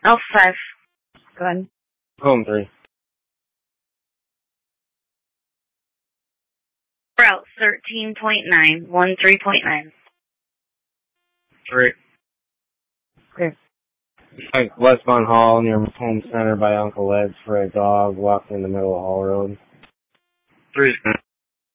Alpha 5. Go ahead. Home 3. Route 13.9, 13.9. 3. Okay. Like westbound hall near home center by Uncle Ed's for a dog walking in the middle of Hall Road. 3.